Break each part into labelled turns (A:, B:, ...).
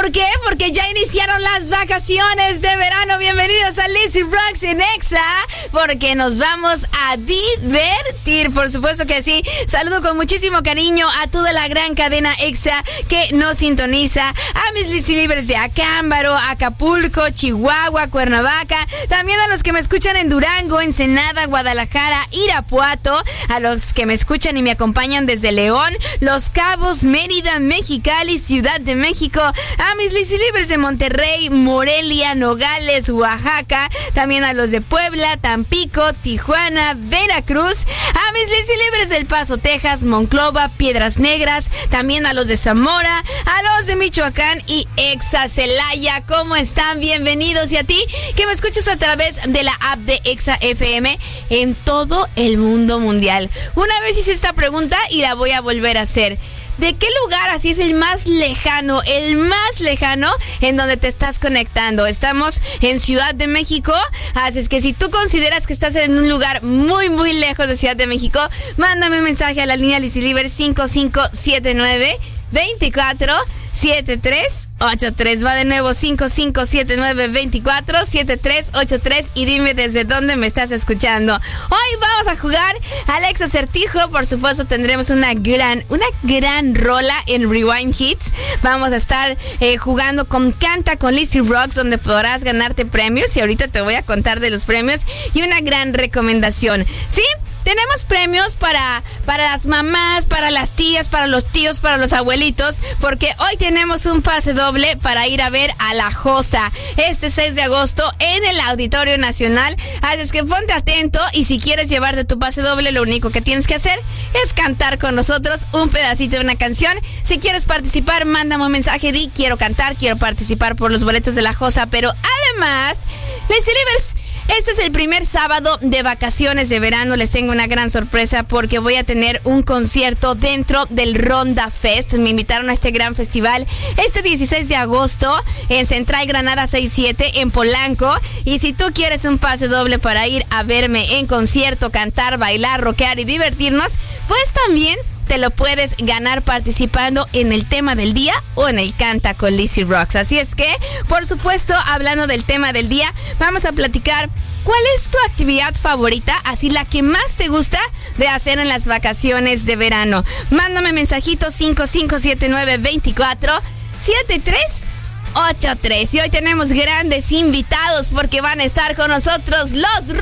A: por qué? Porque ya iniciaron las vacaciones de verano. Bienvenidos a Lizzy Rocks en Exa, porque nos vamos a divertir, por supuesto que sí. Saludo con muchísimo cariño a toda la gran cadena Exa que nos sintoniza, a mis Lizzy Livers de Acámbaro, Acapulco, Chihuahua, Cuernavaca, también a los que me escuchan en Durango, Ensenada, Guadalajara, Irapuato, a los que me escuchan y me acompañan desde León, Los Cabos, Mérida, Mexicali, Ciudad de México, a mis Lizzy Livers de Monterrey, Morelia, Nogales, Oaxaca, también a los de Puebla, Tampico, Tijuana, Veracruz, a mis Lizzy Livers del Paso, Texas, Monclova, Piedras Negras, también a los de Zamora, a los de Michoacán y Exa Celaya. ¿Cómo están? Bienvenidos. Y a ti que me escuchas a través de la app de Exa FM en todo el mundo mundial. Una vez hice esta pregunta y la voy a volver a hacer. ¿De qué lugar así es el más lejano en donde te estás conectando? Estamos en Ciudad de México, así es que si tú consideras que estás en un lugar muy, muy lejos de Ciudad de México, mándame un mensaje a la línea Lizzy Livers 5579-247383. Va de nuevo 5579-247383 y dime desde dónde me estás escuchando. Hoy vamos a jugar al Ex Acertijo. Por supuesto tendremos una gran rola en Rewind Hits. Vamos a estar jugando con Canta con Lizzy Rocks, donde podrás ganarte premios, y ahorita te voy a contar de los premios y una gran recomendación. ¿Sí? Tenemos premios para las mamás, para las tías, para los tíos, para los abuelitos, porque hoy tenemos un pase doble para ir a ver a La Josa este 6 de agosto en el Auditorio Nacional. Así es que ponte atento, y si quieres llevarte tu pase doble, lo único que tienes que hacer es cantar con nosotros un pedacito de una canción. Si quieres participar, mándame un mensaje, di quiero cantar, quiero participar por los boletos de La Josa. Pero además, Lizzy Livers, este es el primer sábado de vacaciones de verano. Les tengo una gran sorpresa porque voy a tener un concierto dentro del Ronda Fest. Me invitaron a este gran festival este 16 de agosto en Central Granada 67 en Polanco. Y si tú quieres un pase doble para ir a verme en concierto, cantar, bailar, rockear y divertirnos, pues también te lo puedes ganar participando en el tema del día o en el Canta con Lizzy Rocks. Así es que, por supuesto, hablando del tema del día, vamos a platicar cuál es tu actividad favorita, así la que más te gusta de hacer en las vacaciones de verano. Mándame mensajito 5579-247383. Y hoy tenemos grandes invitados porque van a estar con nosotros los Rulés.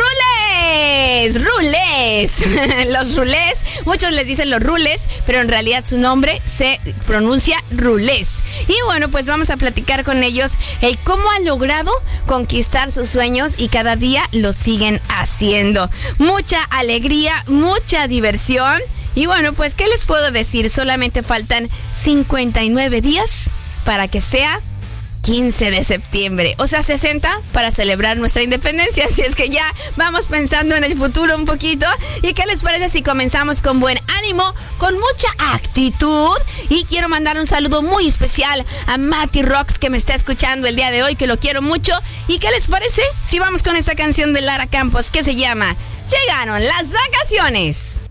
A: Los Rulés, muchos les dicen los Rules, pero en realidad su nombre se pronuncia Rulés. Y bueno, pues vamos a platicar con ellos el cómo han logrado conquistar sus sueños y cada día lo siguen haciendo. Mucha alegría, mucha diversión. Y bueno, pues ¿qué les puedo decir? Solamente faltan 59 días para que sea 15 de septiembre, o sea 60 para celebrar nuestra independencia. Así es que ya vamos pensando en el futuro un poquito. ¿Y qué les parece si comenzamos con buen ánimo, con mucha actitud? Y quiero mandar un saludo muy especial a Mati Rocks, que me está escuchando el día de hoy, que lo quiero mucho. ¿Y qué les parece si vamos con esta canción de Lara Campos que se llama Llegaron las vacaciones?